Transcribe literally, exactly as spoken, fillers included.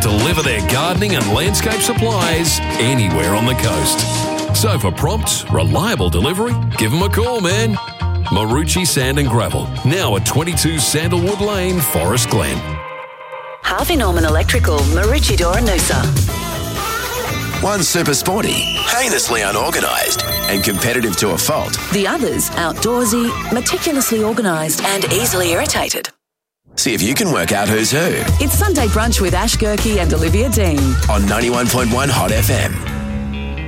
deliver their gardening and landscape supplies anywhere on the coast. So for prompt, reliable delivery, give them a call, man. Marucci Sand and Gravel, now at twenty-two Sandalwood Lane, Forest Glen. Harvey Norman Electrical, Maroochydore, Noosa. One's super sporty, heinously unorganised, and competitive to a fault. The other's outdoorsy, meticulously organised, and easily irritated. See if you can work out who's who. It's Sunday Brunch with Ash Gerke and Olivia Dean on ninety-one point one Hot F M.